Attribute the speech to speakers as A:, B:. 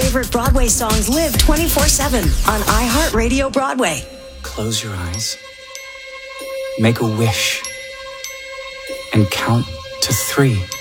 A: favorite Broadway songs live 24/7 on iHeartRadio Broadway.
B: Close your eyes, make a wish, and count to 3.